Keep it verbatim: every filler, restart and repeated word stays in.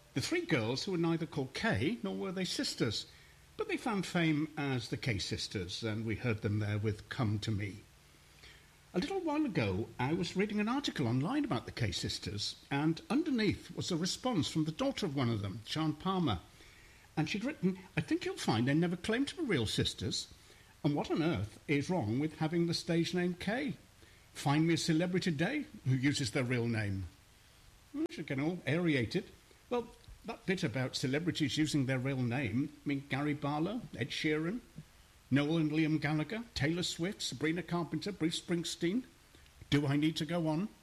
The three girls who were neither called Kay nor were they sisters, but they found fame as the Kay sisters, and we heard them there with Come to Me. A little while ago, I was reading an article online about the Kay sisters, and underneath was a response from the daughter of one of them, Sian Palmer. And she'd written, I think you'll find they never claimed to be real sisters. And what on earth is wrong with having the stage name Kay? Find me a celebrity today who uses their real name. I should get all aerated. Well, that bit about celebrities using their real name, I mean, Gary Barlow, Ed Sheeran, Noel and Liam Gallagher, Taylor Swift, Sabrina Carpenter, Bruce Springsteen. Do I need to go on?